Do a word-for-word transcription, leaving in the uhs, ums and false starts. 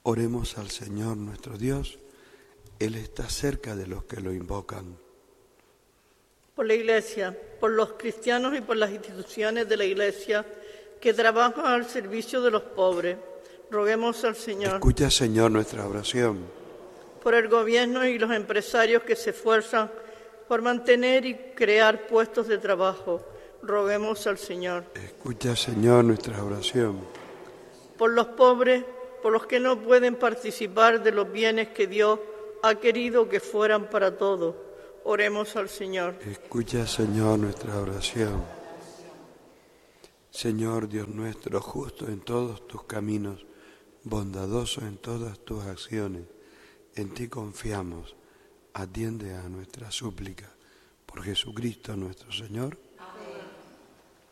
Oremos al Señor nuestro Dios. Él está cerca de los que lo invocan. Por la Iglesia, por los cristianos y por las instituciones de la Iglesia que trabajan al servicio de los pobres, roguemos al Señor. Escucha, Señor, nuestra oración. Por el gobierno y los empresarios que se esfuerzan por mantener y crear puestos de trabajo, roguemos al Señor. Escucha, Señor, nuestra oración. Por los pobres, por los que no pueden participar de los bienes que Dios ha querido que fueran para todos, oremos al Señor. Escucha, Señor, nuestra oración. Señor Dios nuestro, justo en todos tus caminos, bondadoso en todas tus acciones, en ti confiamos. Atiende a nuestra súplica. Por Jesucristo nuestro Señor.